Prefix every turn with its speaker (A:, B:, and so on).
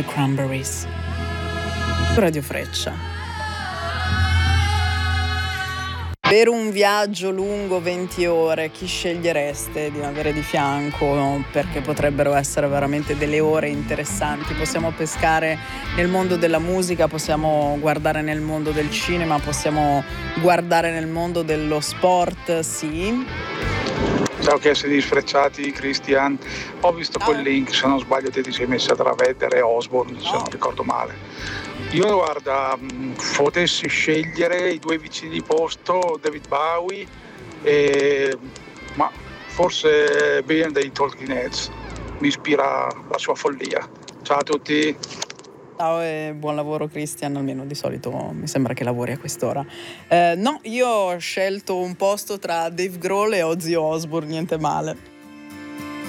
A: The Cranberries. Radio Freccia. Per un viaggio lungo 20 ore, chi scegliereste di avere di fianco? Perché potrebbero essere veramente delle ore interessanti. Possiamo pescare nel mondo della musica, possiamo guardare nel mondo del cinema, possiamo guardare nel mondo dello sport, sì.
B: Ciao, che essere disfrecciati, Christian. Ho visto quel link, se non sbaglio te ti sei messa tra Vedder e Osborne, se non ricordo male. Io, guarda, potessi scegliere i due vicini di posto, David Bowie ma forse Brian dei Talking Heads, mi ispira la sua follia. Ciao a tutti.
A: Ciao e buon lavoro Christian, almeno di solito mi sembra che lavori a quest'ora. No, io ho scelto un posto tra Dave Grohl e Ozzy Osbourne, niente male.